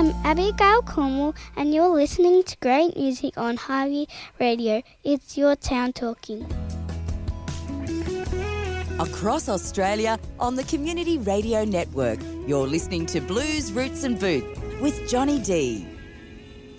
I'm Abigail Cornwall and you're listening to great music on Highview Radio. It's your town talking. Across Australia on the Community Radio Network, you're listening to Blues, Roots and Boots with Johnny D.